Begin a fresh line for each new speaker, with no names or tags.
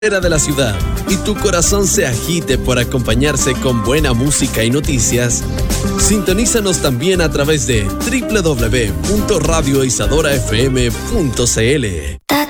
de la ciudad y tu corazón se agite por acompañarse con buena música y noticias, sintonízanos también a través de www.radioisadorafm.cl.